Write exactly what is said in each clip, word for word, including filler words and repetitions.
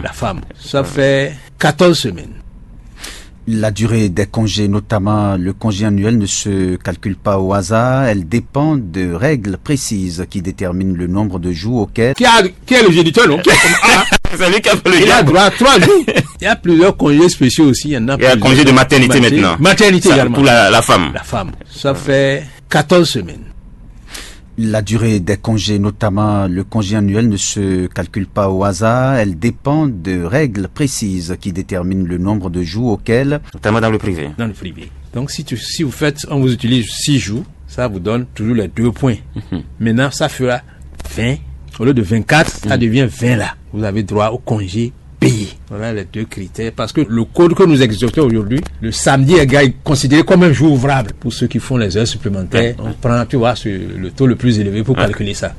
la femme. Ça fait quatorze semaines. La durée des congés, notamment le congé annuel, ne se calcule pas au hasard. Elle dépend de règles précises qui déterminent le nombre de jours auxquels... Qui, a, qui est le géniteur, non? Ah, il a droit à trois jours. Il y a plusieurs congés spéciaux aussi. Il y, en a il y a un congé de maternité, maternité maintenant. Maternité ça, également. Pour la, la femme. La femme. Ça fait quatorze semaines. La durée des congés, notamment le congé annuel, ne se calcule pas au hasard. Elle dépend de règles précises qui déterminent le nombre de jours auxquels... Notamment dans le privé. Dans le privé. Donc si, tu, si vous faites, on vous utilise six jours, ça vous donne toujours les deux points. Mm-hmm. Maintenant, ça fera vingt. Au lieu de vingt-quatre, mm-hmm. ça devient vingt là. Vous avez droit au congé payé. Voilà les deux critères. Parce que le code que nous exécutons aujourd'hui, le samedi est considéré comme un jour ouvrable. Pour ceux qui font les heures supplémentaires, ouais. on prend, tu vois, le taux le plus élevé pour ouais. calculer ça.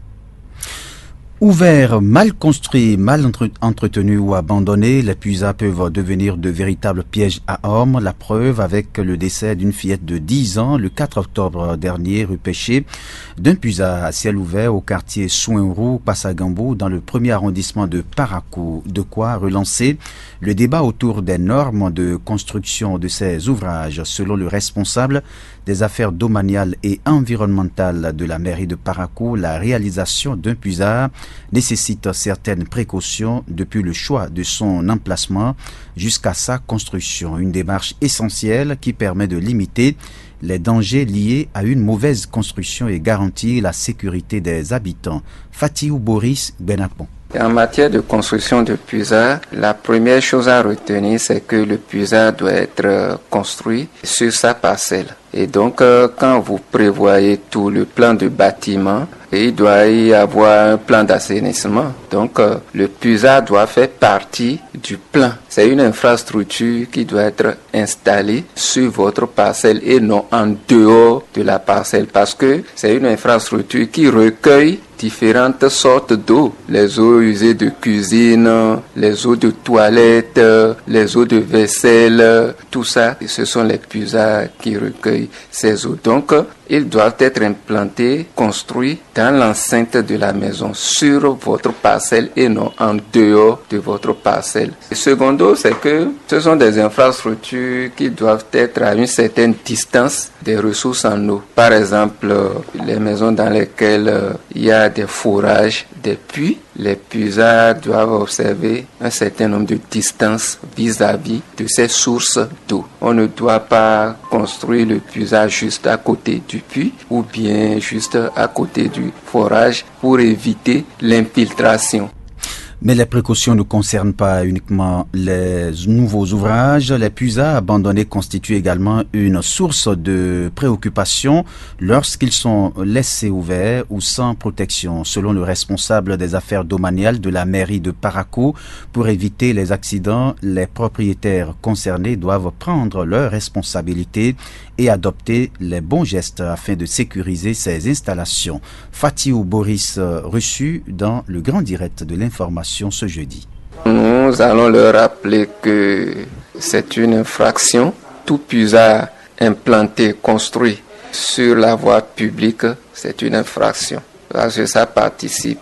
Ouverts, mal construits, mal entre- entretenus ou abandonnés, les puisards peuvent devenir de véritables pièges à hommes. La preuve avec le décès d'une fillette de dix ans le quatre octobre dernier, rue Péché, d'un puisard à ciel ouvert au quartier Souinrou, Passagambo, dans le premier arrondissement de Parakou. De quoi relancer le débat autour des normes de construction de ces ouvrages. Selon le responsable des affaires domaniales et environnementales de la mairie de Parakou, la réalisation d'un puisard nécessite certaines précautions depuis le choix de son emplacement jusqu'à sa construction. Une démarche essentielle qui permet de limiter les dangers liés à une mauvaise construction et garantir la sécurité des habitants. Fatiou Boris Benapon. En matière de construction de puisard, la première chose à retenir, c'est que le puisard doit être construit sur sa parcelle. Et donc, euh, quand vous prévoyez tout le plan de bâtiment, il doit y avoir un plan d'assainissement. Donc, euh, le puisard doit faire partie du plan. C'est une infrastructure qui doit être installée sur votre parcelle et non en dehors de la parcelle, parce que c'est une infrastructure qui recueille différentes sortes d'eau, les eaux usées de cuisine, les eaux de toilette, les eaux de vaisselle, tout ça, ce sont les puisards qui recueillent ces eaux. Donc, ils doivent être implantés, construits dans l'enceinte de la maison, sur votre parcelle et non en dehors de votre parcelle. Et secondo, c'est que ce sont des infrastructures qui doivent être à une certaine distance des ressources en eau. Par exemple, les maisons dans lesquelles il y a des fourrages, des puits, les puisards doivent observer un certain nombre de distances vis-à-vis de ces sources d'eau. On ne doit pas construire le puisard juste à côté du puits ou bien juste à côté du forage pour éviter l'infiltration. Mais les précautions ne concernent pas uniquement les nouveaux ouvrages. Les puisards abandonnés constituent également une source de préoccupation lorsqu'ils sont laissés ouverts ou sans protection. Selon le responsable des affaires domaniales de la mairie de Parakou, pour éviter les accidents, les propriétaires concernés doivent prendre leurs responsabilités et adopter les bons gestes afin de sécuriser ces installations. Fatiou Boris reçu dans le grand direct de l'information ce jeudi. Nous allons leur rappeler que c'est une infraction. Tout puisard implanté, construit sur la voie publique, c'est une infraction. Parce que ça participe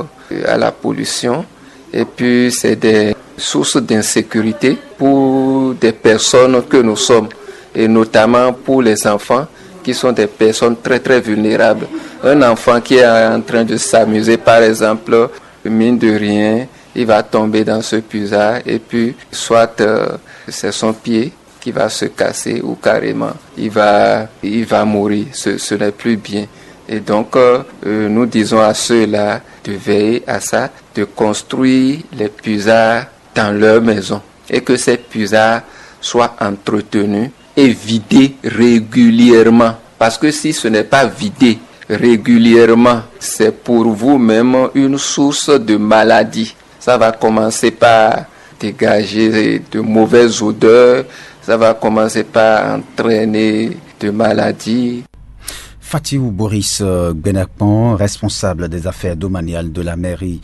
à la pollution et puis c'est des sources d'insécurité pour des personnes que nous sommes, et notamment pour les enfants qui sont des personnes très très vulnérables. Un enfant qui est en train de s'amuser, par exemple, mine de rien, il va tomber dans ce puisard et puis soit euh, c'est son pied qui va se casser ou carrément il va, il va mourir. Ce, ce n'est plus bien. Et donc euh, nous disons à ceux-là de veiller à ça, de construire les puisards dans leur maison et que ces puisards soient entretenus et vidé régulièrement. Parce que si ce n'est pas vidé régulièrement, c'est pour vous-même une source de maladie. Ça va commencer par dégager de mauvaises odeurs, ça va commencer par entraîner de maladies. Fatiou Boris Benapon, responsable des affaires domaniales de la mairie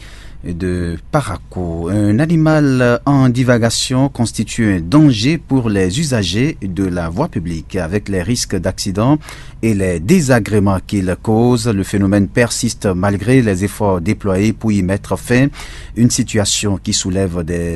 de Parakou. Un animal en divagation constitue un danger pour les usagers de la voie publique. Avec les risques d'accident et les désagréments qu'il cause, le phénomène persiste malgré les efforts déployés pour y mettre fin. Une situation qui soulève des